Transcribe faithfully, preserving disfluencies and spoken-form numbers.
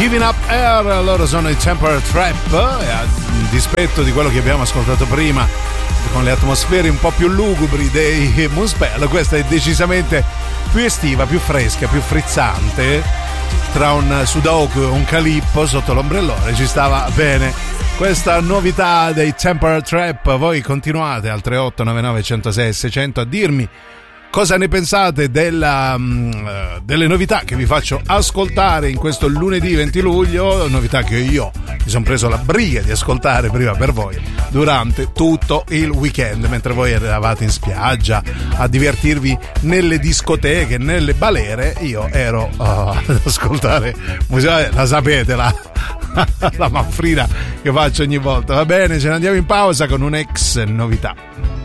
Giving Up Air, loro sono i Temper Trap, e a dispetto di quello che abbiamo ascoltato prima con le atmosfere un po' più lugubri dei Muspel, questa è decisamente più estiva, più fresca, più frizzante, tra un sudoku e un calippo sotto l'ombrellone ci stava bene questa novità dei Temper Trap. Voi continuate al tre otto nove nove uno zero sei sei zero zero a dirmi cosa ne pensate della, um, delle novità che vi faccio ascoltare in questo lunedì venti luglio, novità che io mi sono preso la briga di ascoltare prima per voi durante tutto il weekend, mentre voi eravate in spiaggia a divertirvi nelle discoteche, nelle balere, io ero uh, ad ascoltare musica, la sapete, la, la manfrina che faccio ogni volta. Va bene, ce ne andiamo in pausa con un'ex novità.